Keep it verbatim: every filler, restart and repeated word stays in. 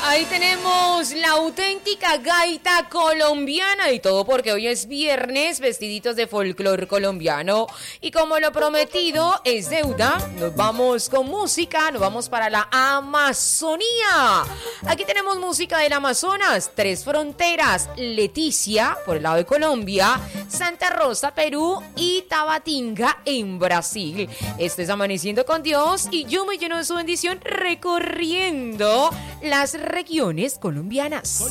Ahí tenemos la auténtica gaita colombiana y todo porque hoy es viernes, vestiditos de folclor colombiano. Y como lo prometido es deuda, nos vamos con música, nos vamos para la Amazonía. Aquí tenemos música del Amazonas, Tres Fronteras, Leticia por el lado de Colombia, Santa Rosa, Perú y Tabatinga en Brasil. Esto es Amaneciendo con Dios y yo me lleno de su bendición recorriendo las regiones colombianas.